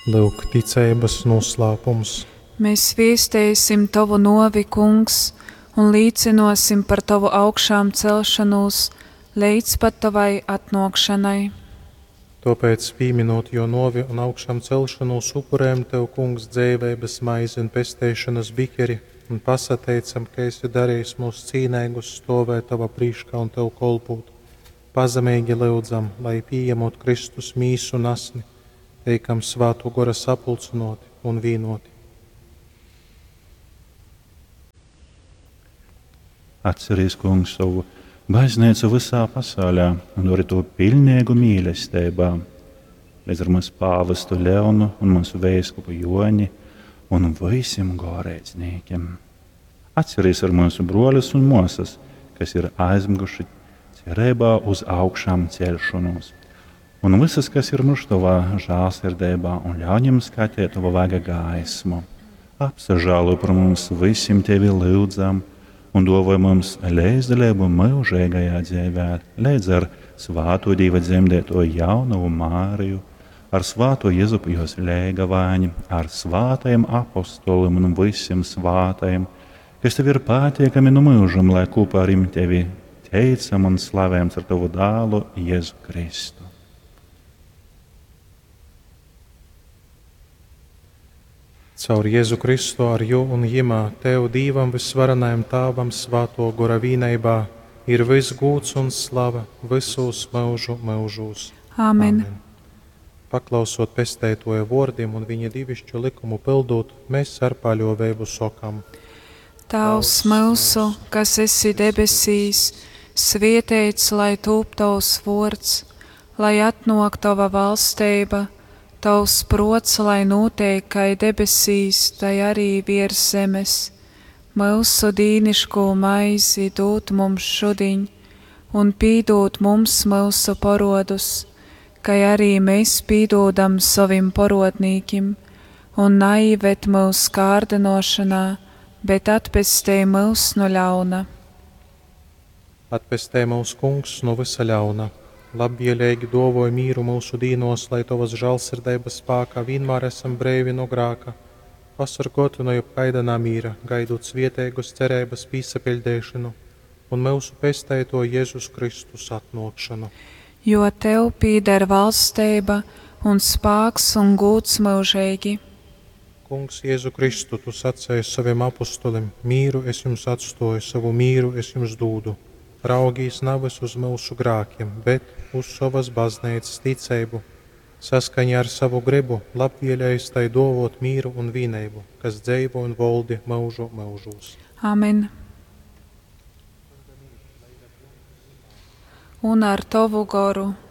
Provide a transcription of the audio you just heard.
Lūk, ticības noslēpums. Mēs viestēsim Tavu novi, Kungs, un līdzinosim par Tavu augšām celšanos, līdz pat Tavai atnākšanai. Tāpēc, pieminot jo novi un augšām celšanos, upurējam Tev, Kungs, dzēvības maizi un pestēšanas bikeri, un pasateicam, ka esi darījis mūs cīnīgus stāvēt Tava prīškā un Tev kolpūt. Pazemīgi lūdzam, lai pieņemot Kristus mīsu un asni, teikam svāto gora sapulcinoti un vīnoti. Atceries, Kungs, savu baznīcu visā pasaulē un dori to pilnīgu mīlestībā. Līdz ar mūsu pāvestu Leonu un mūsu vēskupu Joni un visiem gorēcniekiem. Atceries ar mūsu broļus un mosas, kas ir aizmiguši cerībā uz augšām celšanos. Un visas, kas ir nuštovā žālsirdībā un ļauņiem skatīt Tava vaga gaismu. Apsažālo par mums visiem Tevi lūdzam un dāvāj mums līdzdalību mūžīgajā dzīvē, līdz ar svāto Dieva dzemdēto Jaunavu Māriju, ar svāto Jēzupu jos Lēgavāņu, ar svātajiem apostoliem un visiem svātajiem, kas Tev ir patīkami no mūžam, lai kopā ar viņiem Tevi teicam un slavējam ar Tavu dēlu Jēzu Kristu. Caur Jēzu Kristu ar jū un jimā Tev, Dīvam visvarenajam Tāvam, svāto gora vīneibā, ir viss gūts un slava visos mūžu mūžos. Amen. Paklausot pestētoja vārdiem un viņa divišķu likumu pildot, mēs ar paļāvību sakām: Tavs mūsu, kas esi debesīs, svētīts lai top Tavs vārds, lai atnāk Tava valstība, Tavs prots, lai notiek kā debesīs, tai arī virs zemes. Mūsu dīniško maizi dod mums šodien, un pīdod mums mūsu parodus, kā arī mēs pīdodam saviem parodnīkim, un neieved mūs kārdinošanā, bet atpestī mūs no ļauna. Atpestē mūs, Kungs, no visa ļauna. Labvēlīgi dāvāj mīru mūsu dīnos, lai Tavas žēlsirdības spēkā vienmēr esam brīvi no grēka. Pasargātu no jebkaidā mīra, gaidot svētīgus cerības piesapildīšanu un mūsu pestēto Jēzus Kristus atnākšanu. Jo Tev pieder valstība un spēks un gods mūžīgi. Kungs, Jēzu Kristu, Tu sacēji saviem apostolim: mīru es jums atstāju, savu mīru es jums dodu. Raugīs nevis uz mūsu grēkiem, bet uz savas baznīcas ticību. Saskaņā ar savu gribu labvēlējis tai dāvāt mīru un vienību, kas dzīvo un valdi mūžu mūžos. Amen. Un ar Tavu garu.